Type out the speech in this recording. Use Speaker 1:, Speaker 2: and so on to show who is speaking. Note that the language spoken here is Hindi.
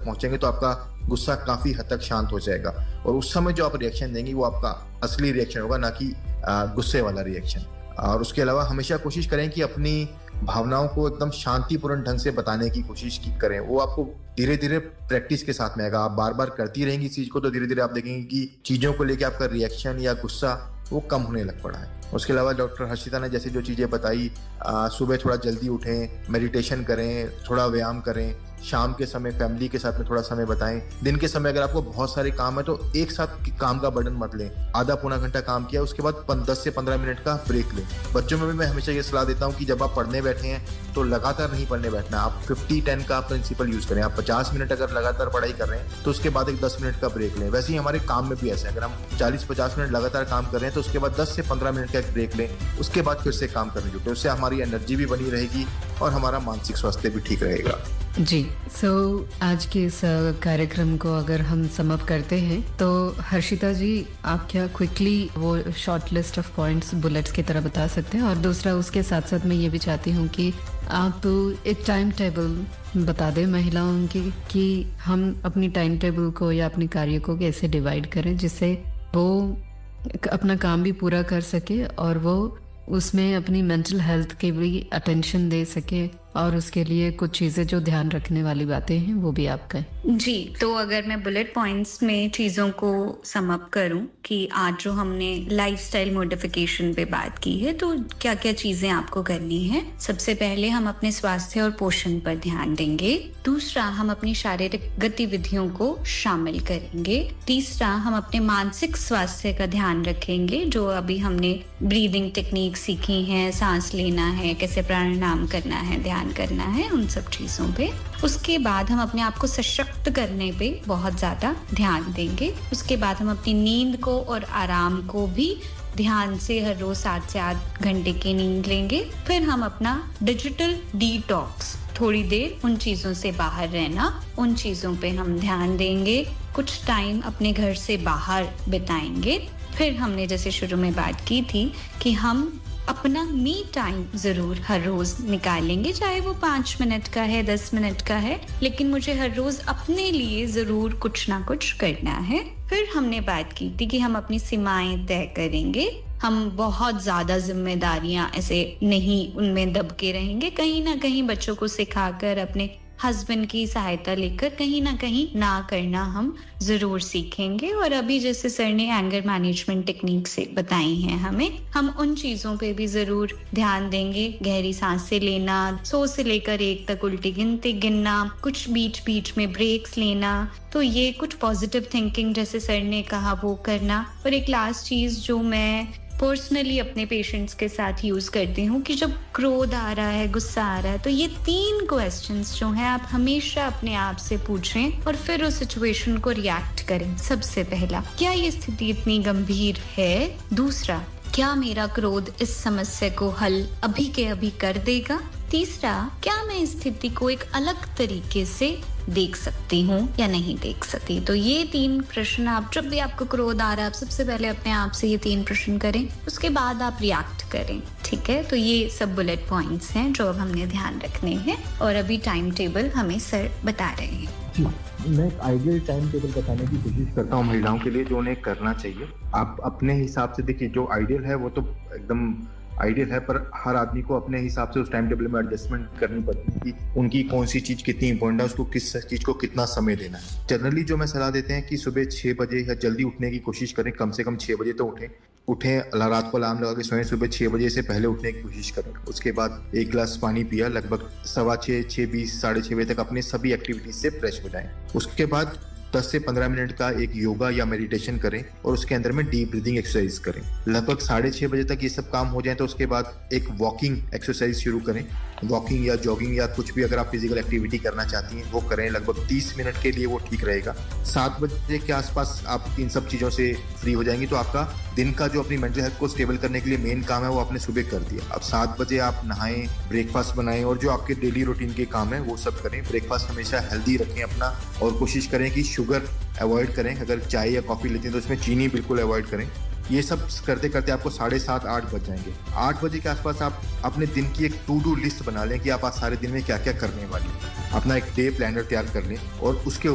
Speaker 1: पहुंचेंगे तो आपका गुस्सा काफ़ी हद तक शांत हो जाएगा और उस समय जो आप रिएक्शन देंगे वो आपका असली रिएक्शन होगा, ना कि गुस्से वाला रिएक्शन। और उसके अलावा हमेशा कोशिश करें कि अपनी भावनाओं को एकदम शांतिपूर्ण ढंग से बताने की कोशिश करें। वो आपको धीरे-धीरे प्रैक्टिस के साथ में आएगा। आप बार-बार करती रहेंगी इस चीज़ को तो धीरे-धीरे आप देखेंगे कि चीज़ों को लेके आपका रिएक्शन या गुस्सा वो कम होने लग पड़ा है। उसके अलावा डॉक्टर हर्षिता ने जैसे जो चीज़ें बताई, सुबह थोड़ा जल्दी उठें, मेडिटेशन करें, थोड़ा व्यायाम करें, शाम के समय फैमिली के साथ में थोड़ा समय बिताएं। दिन के समय अगर आपको बहुत सारे काम है तो एक साथ काम का बर्डन मत लें। आधा पौना घंटा काम किया उसके बाद 10 से 15 मिनट का ब्रेक लें। बच्चों में भी मैं हमेशा ये सलाह देता हूँ कि जब आप पढ़ने बैठे हैं तो लगातार नहीं पढ़ने बैठना। आप 50-10 का प्रिंसिपल यूज करें। आप 50 मिनट अगर लगातार पढ़ाई कर रहे हैं तो उसके बाद एक 10 मिनट का ब्रेक लें। वैसे ही हमारे काम में भी ऐसा है, अगर हम 40-50 मिनट लगातार काम कर रहे हैं तो उसके बाद 10 से 15 मिनट का एक ब्रेक लें, उसके बाद फिर से काम करने जुटें। उससे हमारी एनर्जी भी बनी रहेगी और हमारा मानसिक स्वास्थ्य भी ठीक रहेगा।
Speaker 2: जी, आज के इस कार्यक्रम को अगर हम समअप करते हैं तो हर्षिता जी, आप क्या क्विकली वो short list of points bullets की तरह बता सकते हैं? और दूसरा उसके साथ साथ मैं ये भी चाहती हूँ कि आप एक टाइम टेबल बता दें महिलाओं की कि हम अपनी टाइम टेबल को या अपने कार्य को कैसे डिवाइड करें जिससे वो अपना काम भी पूरा कर सके और वो उसमें अपनी मेंटल हेल्थ के भी अटेंशन दे सके और उसके लिए कुछ चीजें जो ध्यान रखने वाली बातें हैं वो भी आप कहें।
Speaker 3: जी, तो अगर मैं बुलेट पॉइंट्स में चीज़ों को समअप करूं कि आज जो हमने लाइफस्टाइल मॉडिफिकेशन पे बात की है तो क्या-क्या चीजें आपको करनी है। सबसे पहले हम अपने स्वास्थ्य और पोषण पर ध्यान देंगे। दूसरा, हम अपनी शारीरिक गतिविधियों को शामिल करेंगे। तीसरा, हम अपने मानसिक स्वास्थ्य का ध्यान रखेंगे, जो अभी हमने ब्रीदिंग टेक्निक सीखी हैं, सांस लेना है, कैसे प्राणायाम करना है, ध्यान करना है, उन सब चीजों पे। उसके बाद हम अपने आप को सशक्त करने पे बहुत ज्यादा ध्यान देंगे। उसके बाद हम अपनी नींद को और आराम को भी ध्यान से हर रोज 7 से 8 घंटे की नींद लेंगे। फिर हम अपना डिजिटल डिटॉक्स, थोड़ी देर उन चीजों से बाहर रहना, उन चीजों पे हम ध्यान देंगे। कुछ टाइम अपने घर से बाहर बिताएंगे। फिर हमने जैसे शुरू में बात की थी कि हम अपना मी टाइम जरूर हर रोज निकालेंगे, चाहे वो 5 मिनट का है, 10 मिनट का है, लेकिन मुझे हर रोज अपने लिए जरूर कुछ ना कुछ करना है। फिर हमने बात की थी कि हम अपनी सीमाएं तय करेंगे। हम बहुत ज्यादा जिम्मेदारियां ऐसे नहीं उनमें दब के रहेंगे। कहीं ना कहीं बच्चों को सिखाकर, अपने हस्बैंड की सहायता लेकर कहीं ना कहीं ना करना हम जरूर सीखेंगे। और अभी जैसे सर ने एंगर मैनेजमेंट टेक्निक से बताई हैं हमें, हम उन चीजों पे भी जरूर ध्यान देंगे। गहरी सांसें लेना, 100 से लेकर 1 तक उल्टी गिनती गिनना, कुछ बीच बीच में ब्रेक्स लेना, तो ये कुछ पॉजिटिव थिंकिंग जैसे सर ने कहा वो करना। और एक लास्ट चीज जो मैं पर्सनली अपने पेशेंट्स के साथ यूज करती हूँ कि जब क्रोध आ रहा है, गुस्सा आ रहा है, तो ये 3 क्वेश्चंस जो हैं आप हमेशा अपने आप से पूछें और फिर उस सिचुएशन को रिएक्ट करें। सबसे पहला, क्या ये स्थिति इतनी गंभीर है? दूसरा, क्या मेरा क्रोध इस समस्या को हल अभी के अभी कर देगा? तीसरा, क्या मैं इस स्थिति को एक अलग तरीके से देख सकती हूँ या नहीं देख सकती? तो ये 3 प्रश्न आप, जब भी आपको क्रोध आ रहा है, आप सबसे पहले अपने आप से ये 3 प्रश्न करें, उसके बाद आप रिएक्ट करें। ठीक है, तो ये सब बुलेट पॉइंट्स हैं जो अब हमने ध्यान रखने हैं और अभी टाइम टेबल हमें सर बता रहे हैं।
Speaker 1: मैं एक आइडियल टाइम टेबल बताने की कोशिश करता हूँ महिलाओं के लिए जो उन्हें करना चाहिए। आप अपने हिसाब से देखिए, जो आइडियल है वो तो एकदम आइडियल है, पर हर आदमी को अपने हिसाब से उस टाइम टेबल में एडजस्टमेंट करनी पड़ती है कि उनकी कौन सी चीज कितनी इंपॉर्टेंट है, उसको किस चीज को कितना समय देना है। जनरली जो मैं सलाह देते हैं कि सुबह 6 बजे या जल्दी उठने की कोशिश करें, कम से कम 6 बजे तो उठें। रात को अलार्म लगा के सोएं, सुबह 6 बजे से पहले उठने की कोशिश करें। उसके बाद 1 गिलास पानी पिया, लगभग 6:15, 6:20, 6:30 बजे तक अपने सभी एक्टिविटीज से फ्रेश हो जाएं। उसके बाद 10 से 15 मिनट का एक योगा या मेडिटेशन करें और उसके अंदर में डीप ब्रीदिंग एक्सरसाइज करें। लगभग 6:30 बजे तक ये सब काम हो जाए तो उसके बाद एक वॉकिंग एक्सरसाइज शुरू करें। वॉकिंग या जॉगिंग या कुछ भी अगर आप फिजिकल एक्टिविटी करना चाहती हैं वो करें, लगभग 30 मिनट के लिए वो ठीक रहेगा। 7 बजे के आसपास आप इन सब चीज़ों से फ्री हो जाएंगी तो आपका दिन का जो अपनी मेंटल हेल्थ को स्टेबल करने के लिए मेन काम है वो आपने सुबह कर दिया। अब 7 बजे आप नहाएं, ब्रेकफास्ट बनाएं और जो आपके डेली रूटीन के काम है वो सब करें। ब्रेकफास्ट हमेशा हेल्दी रखें अपना और कोशिश करें कि शुगर अवॉइड करें। अगर चाय या कॉफ़ी लेते हैं तो उसमें चीनी बिल्कुल अवॉइड करें। ये सब करते करते आपको 7:30 8 बज जाएंगे। 8 बजे के आसपास आप अपने दिन की एक टू डू लिस्ट बना लें कि आप आज सारे दिन में क्या क्या करने वाली हैं। अपना एक डे प्लानर तैयार कर लें और उसके